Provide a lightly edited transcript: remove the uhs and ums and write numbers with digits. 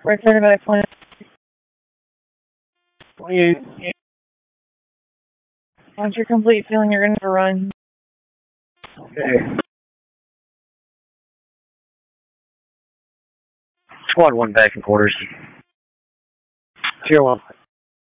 Right side of back plan. Once you're complete feeling, you're going to run. Okay. Squad 1 back in quarters. Tier 1.